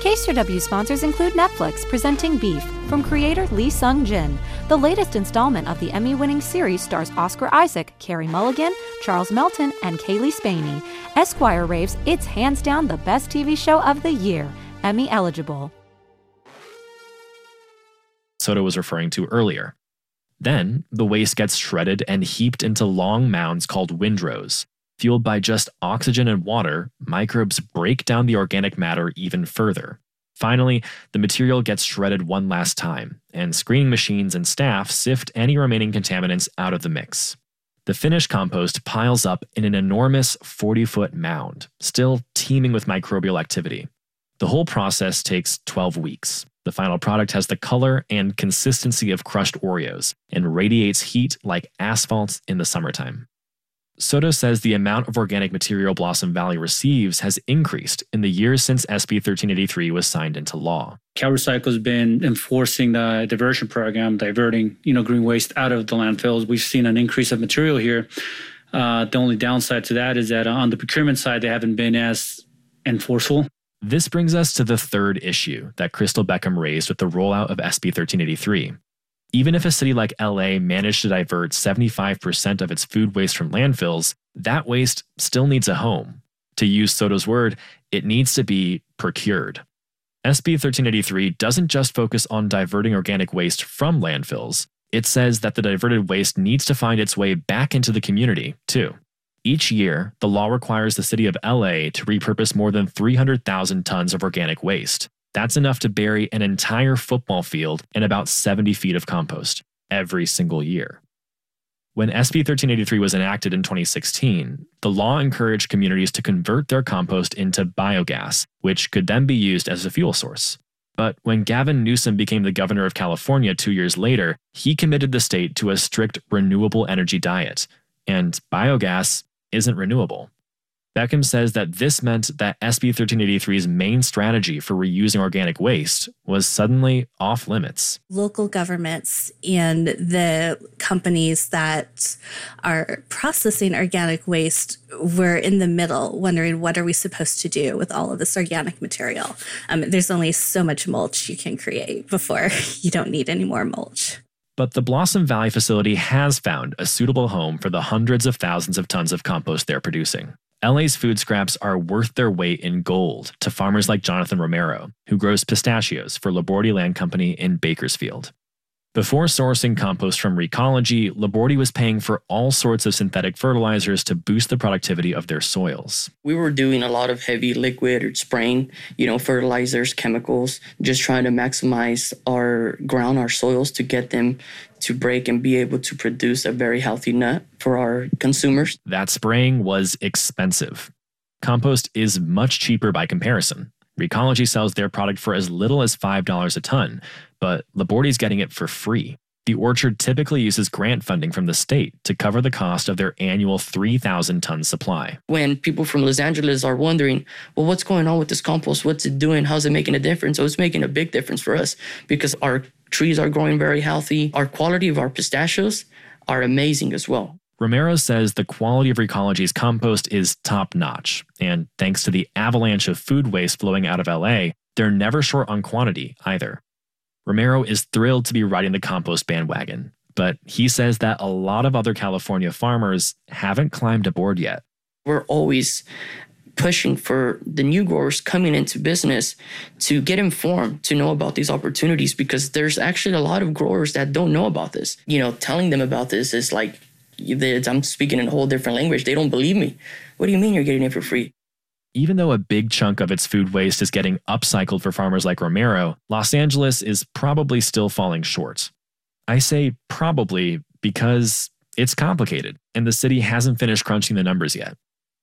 KCRW sponsors include Netflix presenting Beef from creator Lee Sung-jin. The latest installment of the Emmy-winning series stars Oscar Isaac, Carey Mulligan, Charles Melton, and Kaylee Spaney. Esquire raves it's hands down the best TV show of the year, Emmy eligible. Soto was referring to earlier. Then, the waste gets shredded and heaped into long mounds called windrows. Fueled by just oxygen and water, microbes break down the organic matter even further. Finally, the material gets shredded one last time, and screening machines and staff sift any remaining contaminants out of the mix. The finished compost piles up in an enormous 40-foot mound, still teeming with microbial activity. The whole process takes 12 weeks. The final product has the color and consistency of crushed Oreos and radiates heat like asphalt in the summertime. Soto says the amount of organic material Blossom Valley receives has increased in the years since SB 1383 was signed into law. CalRecycle's been enforcing the diversion program, diverting green waste out of the landfills. We've seen an increase of material here. The only downside to that is that on the procurement side, they haven't been as enforceable. This brings us to the third issue that Crystal Beckham raised with the rollout of SB 1383. Even if a city like LA managed to divert 75% of its food waste from landfills, that waste still needs a home. To use Soto's word, it needs to be procured. SB 1383 doesn't just focus on diverting organic waste from landfills. It says that the diverted waste needs to find its way back into the community, too. Each year, the law requires the city of LA to repurpose more than 300,000 tons of organic waste. That's enough to bury an entire football field in about 70 feet of compost every single year. When SB 1383 was enacted in 2016, the law encouraged communities to convert their compost into biogas, which could then be used as a fuel source. But when Gavin Newsom became the governor of California 2 years later, he committed the state to a strict renewable energy diet, and biogas isn't renewable. Beckham says that this meant that SB 1383's main strategy for reusing organic waste was suddenly off limits. Local governments and the companies that are processing organic waste were in the middle, wondering what are we supposed to do with all of this organic material. There's only so much mulch you can create before you don't need any more mulch. But the Blossom Valley facility has found a suitable home for the hundreds of thousands of tons of compost they're producing. LA's food scraps are worth their weight in gold to farmers like Jonathan Romero, who grows pistachios for Labordi Land Company in Bakersfield. Before sourcing compost from Recology, Labordi was paying for all sorts of synthetic fertilizers to boost the productivity of their soils. We were doing a lot of heavy liquid or spraying, fertilizers, chemicals, just trying to maximize our ground, our soils to get them to break and be able to produce a very healthy nut for our consumers. That spraying was expensive. Compost is much cheaper by comparison. Recology sells their product for as little as $5 a ton, but Labordi's getting it for free. The orchard typically uses grant funding from the state to cover the cost of their annual 3,000-ton supply. When people from Los Angeles are wondering, well, what's going on with this compost? What's it doing? How's it making a difference? So it's making a big difference for us because our trees are growing very healthy. Our quality of our pistachios are amazing as well. Romero says the quality of Recology's compost is top-notch, and thanks to the avalanche of food waste flowing out of LA, they're never short on quantity either. Romero is thrilled to be riding the compost bandwagon, but he says that a lot of other California farmers haven't climbed aboard yet. We're always pushing for the new growers coming into business to get informed, to know about these opportunities, because there's actually a lot of growers that don't know about this. Telling them about this is like, I'm speaking in a whole different language. They don't believe me. What do you mean you're getting it for free? Even though a big chunk of its food waste is getting upcycled for farmers like Romero, Los Angeles is probably still falling short. I say probably because it's complicated, and the city hasn't finished crunching the numbers yet.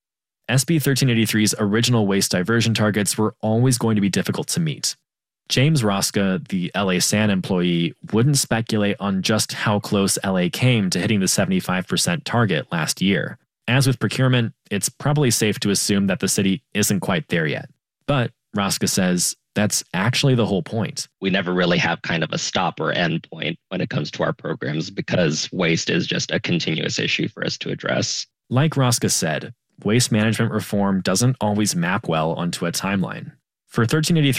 SB 1383's original waste diversion targets were always going to be difficult to meet. James Rosca, the LA San employee, wouldn't speculate on just how close LA came to hitting the 75% target last year. As with procurement, it's probably safe to assume that the city isn't quite there yet. But, Rosca says, that's actually the whole point. We never really have kind of a stop or end point when it comes to our programs because waste is just a continuous issue for us to address. Like Rosca said, waste management reform doesn't always map well onto a timeline. For 1383,